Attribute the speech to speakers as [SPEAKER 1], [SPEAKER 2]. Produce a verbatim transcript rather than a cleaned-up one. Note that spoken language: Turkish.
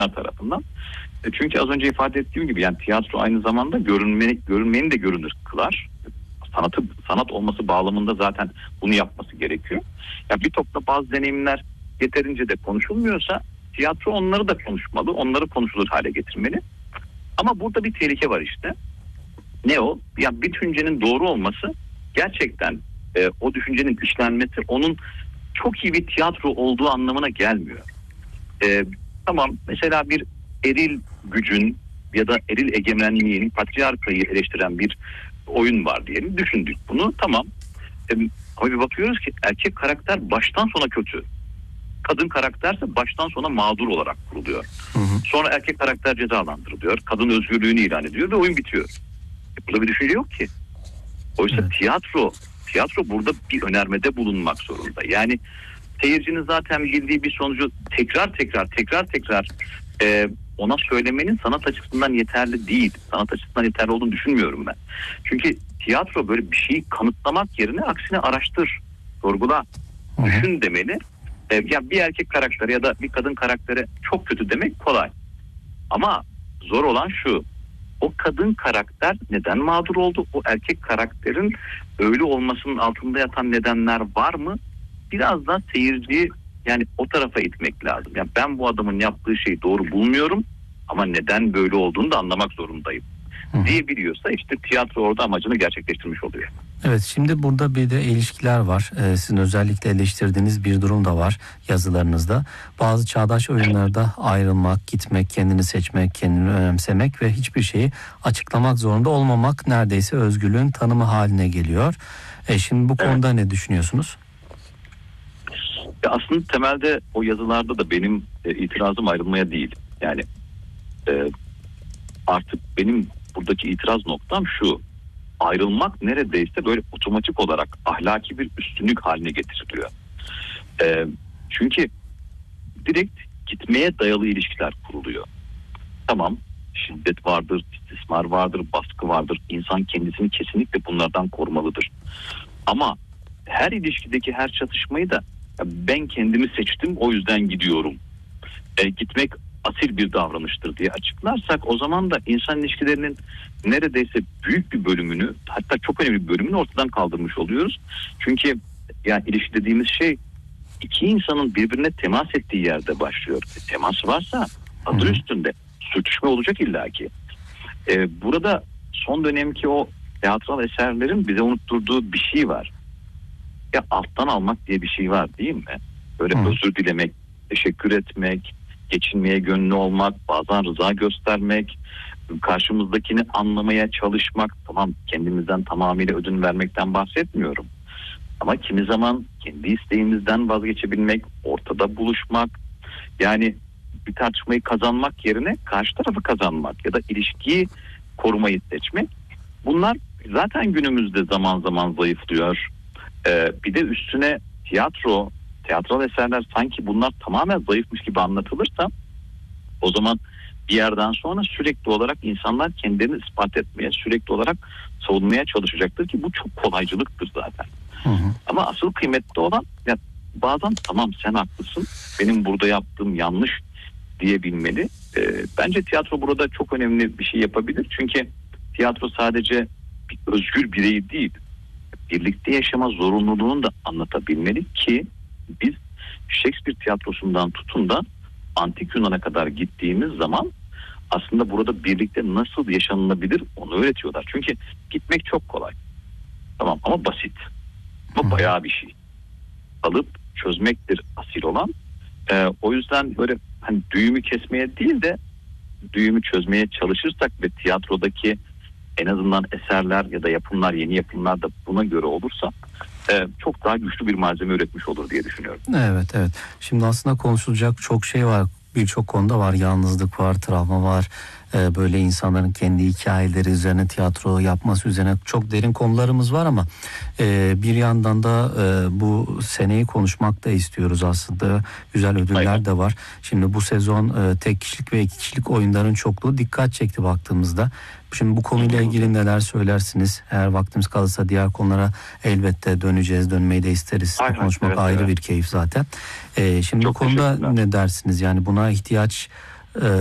[SPEAKER 1] tarafından. E çünkü az önce ifade ettiğim gibi yani tiyatro aynı zamanda görünmeni, görünmeni de görünür kılar. Sanatı sanat olması bağlamında zaten bunu yapması gerekiyor. Ya bir topla bazı deneyimler yeterince de konuşulmuyorsa tiyatro onları da konuşmalı, onları konuşulur hale getirmeli. Ama burada bir tehlike var işte. Ne o? Ya bir düşüncenin doğru olması gerçekten e, o düşüncenin işlenmesi onun çok iyi bir tiyatro olduğu anlamına gelmiyor. E, tamam mesela bir eril gücün ya da eril egemenliğin patriarkayı eleştiren bir oyun var diyelim. Düşündük bunu, tamam. E, ama bir bakıyoruz ki erkek karakter baştan sona kötü. Kadın karakterse baştan sona mağdur olarak kuruluyor. Hı hı. Sonra erkek karakter cezalandırılıyor. Kadın özgürlüğünü ilan ediyor ve oyun bitiyor. E, burada bir düşünce yok ki. Oysa evet. tiyatro, tiyatro burada bir önermede bulunmak zorunda. Yani seyircinin zaten bildiği bir sonucu tekrar tekrar tekrar tekrar e, ona söylemenin sanat açısından yeterli değil. Sanat açısından yeterli olduğunu düşünmüyorum ben. Çünkü tiyatro böyle bir şeyi kanıtlamak yerine aksine araştır, sorgula, Hı-hı. düşün demeli. E, ya bir erkek karakteri ya da bir kadın karakteri çok kötü demek kolay. Ama zor olan şu. O kadın karakter neden mağdur oldu? O erkek karakterin öyle olmasının altında yatan nedenler var mı? Biraz da seyirciyi yani o tarafa itmek lazım. Yani ben bu adamın yaptığı şeyi doğru bulmuyorum ama neden böyle olduğunu da anlamak zorundayım. Hı-hı. diyebiliyorsa işte tiyatro orada amacını gerçekleştirmiş oluyor.
[SPEAKER 2] Evet, şimdi burada bir de ilişkiler var. Ee, sizin özellikle eleştirdiğiniz bir durum da var yazılarınızda. Bazı çağdaş oyunlarda ayrılmak, gitmek, kendini seçmek, kendini önemsemek ve hiçbir şeyi açıklamak zorunda olmamak neredeyse özgürlüğün tanımı haline geliyor. E şimdi bu konuda evet. ne düşünüyorsunuz?
[SPEAKER 1] Ya aslında temelde o yazılarda da benim e, itirazım ayrılmaya değil. Yani e, artık benim buradaki itiraz noktam şu. Ayrılmak neredeyse böyle otomatik olarak ahlaki bir üstünlük haline getiriliyor. E, çünkü direkt gitmeye dayalı ilişkiler kuruluyor. Tamam, şiddet vardır, istismar vardır, baskı vardır. İnsan kendisini kesinlikle bunlardan korumalıdır. Ama her ilişkideki her çatışmayı da ben kendimi seçtim o yüzden gidiyorum. E, gitmek asil bir davranıştır diye açıklarsak o zaman da insan ilişkilerinin neredeyse büyük bir bölümünü, hatta çok önemli bir bölümünü ortadan kaldırmış oluyoruz. Çünkü yani ilişki dediğimiz şey iki insanın birbirine temas ettiği yerde başlıyor. E, temas varsa adı üstünde sürtüşme olacak illaki. E, burada son dönemki o teatral eserlerin bize unutturduğu bir şey var. Ya alttan almak diye bir şey var değil mi? Böyle Hı. özür dilemek, teşekkür etmek, geçinmeye gönüllü olmak, bazen rıza göstermek, karşımızdakini anlamaya çalışmak. Tamam, kendimizden tamamıyla ödün vermekten bahsetmiyorum. Ama kimi zaman kendi isteğimizden vazgeçebilmek, ortada buluşmak, yani bir tartışmayı kazanmak yerine karşı tarafı kazanmak ya da ilişkiyi korumayı seçmek. Bunlar zaten günümüzde zaman zaman zayıflıyor. Ee, bir de üstüne tiyatro, tiyatral eserler sanki bunlar tamamen zayıfmış gibi anlatılırsa o zaman bir yerden sonra sürekli olarak insanlar kendilerini ispat etmeye, sürekli olarak savunmaya çalışacaktır ki bu çok kolaycılıktır zaten. Hı hı. Ama asıl kıymetli olan ya bazen tamam sen haklısın, benim burada yaptığım yanlış diyebilmeli. Ee, bence tiyatro burada çok önemli bir şey yapabilir. Çünkü tiyatro sadece bir özgür birey değil, birlikte yaşama zorunluluğunu da anlatabilmeli ki biz Shakespeare tiyatrosundan tutun da Antik Yunan'a kadar gittiğimiz zaman aslında burada birlikte nasıl yaşanılabilir onu öğretiyorlar. Çünkü gitmek çok kolay. Tamam ama basit. Ama bayağı bir şey. Alıp çözmektir asil olan. Ee, o yüzden böyle hani düğümü kesmeye değil de düğümü çözmeye çalışırsak ve tiyatrodaki en azından eserler ya da yapımlar, yeni yapımlar da buna göre olursa e, çok daha güçlü bir malzeme üretmiş olur diye düşünüyorum.
[SPEAKER 2] Evet, evet. Şimdi aslında konuşulacak çok şey var. Birçok konuda var. Yalnızlık var, travma var. Ee, böyle insanların kendi hikayeleri üzerine tiyatro yapması üzerine çok derin konularımız var ama e, bir yandan da e, bu seneyi konuşmak da istiyoruz aslında. Güzel ödüller Aynen. de var. Şimdi bu sezon e, tek kişilik ve iki kişilik oyunların çokluğu dikkat çekti baktığımızda. Şimdi bu konuyla ilgili neler söylersiniz? Eğer vaktimiz kalırsa diğer konulara elbette döneceğiz. Dönmeyi de isteriz. Aynen, Konuşmak evet, ayrı evet. bir keyif zaten. Ee, şimdi Çok bu konuda ne dersiniz? Yani buna ihtiyaç e,